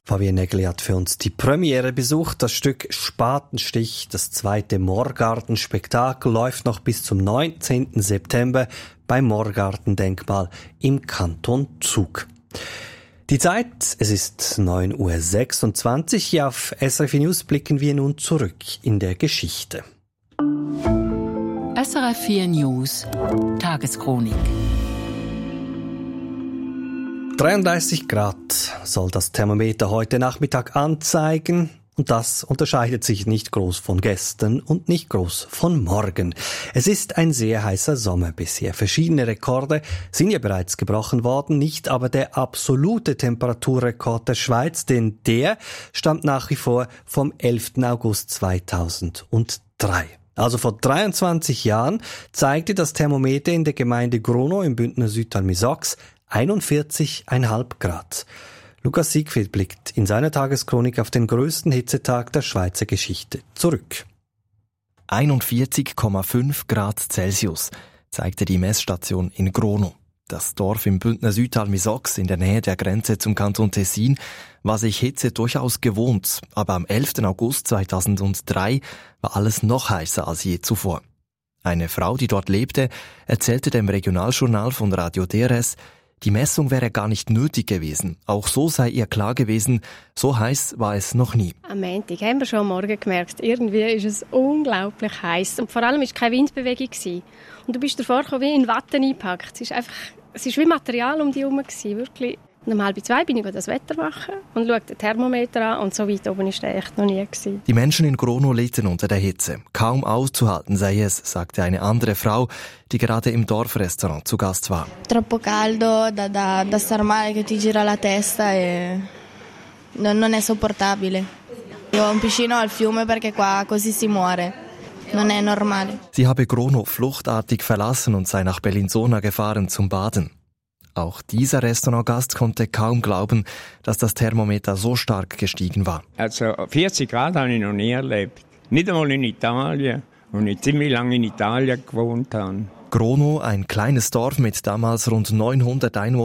Fabienne Nägeli hat für uns die Premiere besucht. Das Stück Spatenstich, das zweite Moorgarten-Spektakel, läuft noch bis zum 19. September beim Moorgarten-Denkmal im Kanton Zug. Die Zeit, es ist 9.26 Uhr. Hier auf SRF News blicken wir nun zurück in der Geschichte. SRF 4 News Tageschronik. 33 Grad soll das Thermometer heute Nachmittag anzeigen. Und das unterscheidet sich nicht groß von gestern und nicht groß von morgen. Es ist ein sehr heißer Sommer bisher. Verschiedene Rekorde sind ja bereits gebrochen worden, nicht aber der absolute Temperaturrekord der Schweiz, denn der stammt nach wie vor vom 11. August 2003. Also vor 23 Jahren zeigte das Thermometer in der Gemeinde Grono im Bündner Südtal-Misox 41,5 Grad. Lukas Siegfried blickt in seiner Tageschronik auf den grössten Hitzetag der Schweizer Geschichte zurück. 41,5 Grad Celsius zeigte die Messstation in Grono. Das Dorf im Bündner Südtal-Misox in der Nähe der Grenze zum Kanton Tessin war sich Hitze durchaus gewohnt, aber am 11. August 2003 war alles noch heißer als je zuvor. Eine Frau, die dort lebte, erzählte dem Regionaljournal von Radio DRS, die Messung wäre gar nicht nötig gewesen. Auch so sei ihr klar gewesen, so heiß war es noch nie. Am Montag haben wir schon am Morgen gemerkt, irgendwie ist es unglaublich heiß. Und vor allem war keine Windbewegung. Und du bist davor gekommen, wie in Watte eingepackt. Es ist wie Material um dich herum, wirklich. Und um 1:30 bin ich das Wetter machen und schaue den Thermometer an. Und so weit oben war der echt noch nie. Die Menschen in Grono litten unter der Hitze. Kaum auszuhalten sei es, sagte eine andere Frau, die gerade im Dorfrestaurant zu Gast war. Troppo caldo, da star male che ti gira la testa e non è sopportabile. Io ho un piscino al fiume perché qua così si muore. Non è normale. Sie habe Grono fluchtartig verlassen und sei nach Bellinzona gefahren zum Baden. Auch dieser Restaurantgast konnte kaum glauben, dass das Thermometer so stark gestiegen war. Also 40 Grad habe ich noch nie erlebt. Nicht einmal in Italien, wo ich ziemlich lange in Italien gewohnt habe. Grono, ein kleines Dorf mit damals rund 900 Einwohnern,